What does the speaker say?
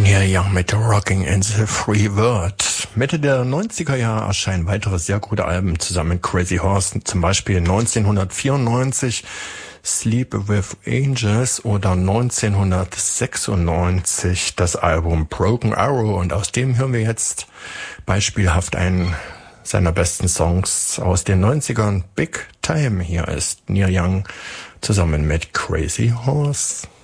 Neil Young mit Rocking in the Free World. Mitte der 90er Jahre erscheinen weitere sehr gute Alben zusammen mit Crazy Horse, zum Beispiel 1994 Sleep with Angels oder 1996 das Album Broken Arrow, und aus dem hören wir jetzt beispielhaft einen seiner besten Songs aus den 90ern, Big Time. Hier ist Neil Young zusammen mit Crazy Horse.